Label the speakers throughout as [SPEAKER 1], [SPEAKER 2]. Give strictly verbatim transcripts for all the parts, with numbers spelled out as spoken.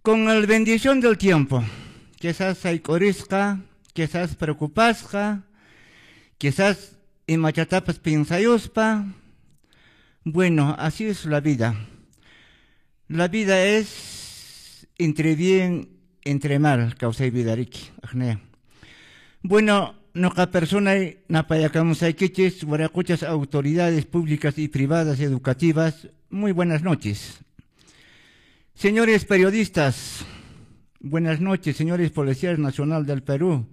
[SPEAKER 1] Con la bendición del tiempo, quizás hay corisca, quizás preocupasca, quizás en machatapas piensayuspa. Bueno, así es la vida. La vida es entre bien, entre mal, causa y vida riki. Bueno, nuestra persona, napayacamos aiquiches, guaracuchas, autoridades públicas y privadas educativas, muy buenas noches. Señores periodistas, buenas noches, señores policías nacional del Perú.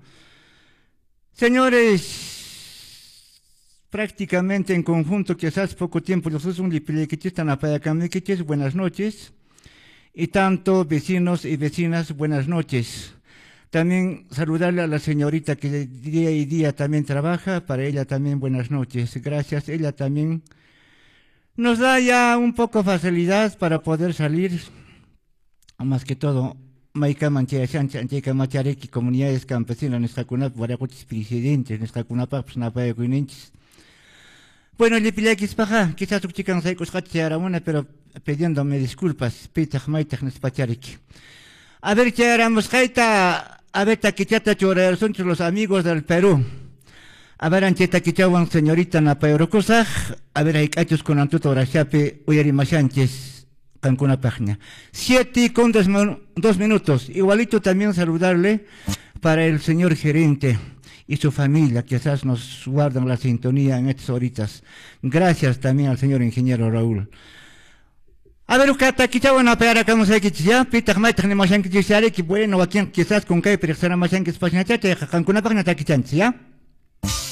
[SPEAKER 1] Señores, prácticamente en conjunto, quizás poco tiempo, los un lipilequiches, tanapayacamiquiches, buenas noches. Y tanto vecinos y vecinas, buenas noches. También saludarle a la señorita que día y día también trabaja, para ella también buenas noches. Gracias, ella también nos da ya un poco facilidad para poder salir. Más que todo, Maika Manchea Chancha, Ancheca Machareki, comunidades campesinas, nuestra cunap, Guaracuchis presidentes, nuestra cunapa, pues Napaya Cuinenchis. Bueno, el Lipilequis Paja, quizás un chican saicos Hacharamuna, pero pidiéndome disculpas, Pitach Maitach Nespachareki. A ver, Charamos Jaita, a ver, Taquichata Chora, son los amigos del Perú. A ver, Ancheta Quichawan, señorita Napayorokusaj, a ver, hay cachos con Antuto Rachape, Uyarima Sánchez. Cancuna página. Siete con dos, dos minutos. Igualito también saludarle para el señor gerente y su familia, que quizás nos guardan la sintonía en estas horitas. Gracias también al señor ingeniero Raúl. A ver, Ucata, quizá van a pegar acá, no sé qué ya, Pita, Maita, ni más que se que bueno, aquí quizás con que, pero será más que es página, Cancuna página, ¿ya?